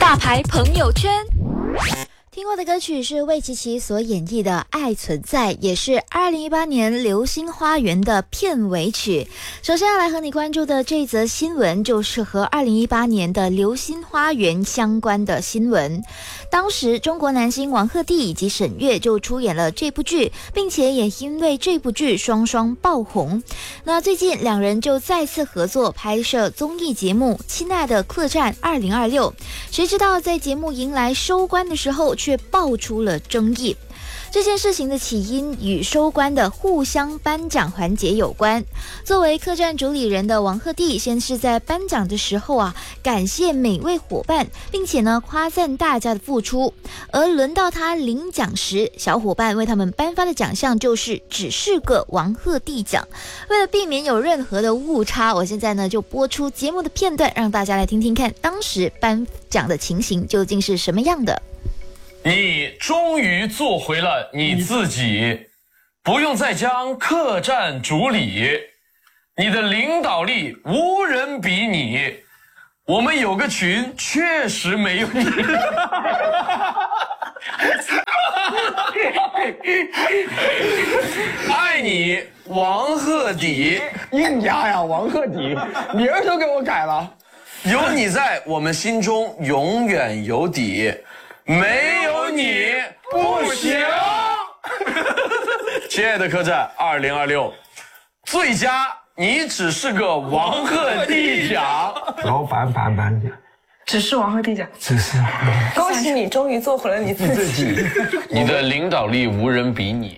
大牌朋友圈。听过的歌曲是魏琪琪所演绎的《爱存在》，也是2018年《流星花园》的片尾曲。首先要来和你关注的这则新闻，就是和2018年的《流星花园》相关的新闻。当时中国男星王鹤棣以及沈月就出演了这部剧，并且也因为这部剧双双爆红。那最近两人就再次合作拍摄综艺节目《亲爱的客栈2026》，谁知道在节目迎来收官的时候却爆出了争议。这件事情的起因与收官的互相颁奖环节有关。作为客栈主理人的王鹤棣，先是在颁奖的时候感谢每位伙伴，并且夸赞大家的付出。而轮到他领奖时，小伙伴为他们颁发的奖项就是只是个王鹤棣奖。为了避免有任何的误差，我现在就播出节目的片段，让大家来听听看当时颁奖的情形究竟是什么样的。 你终于做回了你自己，不用再将客栈主理，你的领导力无人比你。我们有个群确实没有你。爱你，王鹤棣。 硬压呀，王鹤棣，名儿都给我改了。 有你在，我们心中永远有底。没有你不行。亲爱的客栈2026，最佳你只是个王鹤棣奖。 老板奖， 只是王鹤棣奖， 只是。 恭喜你，终于做回了你自己。 你的领导力无人比拟。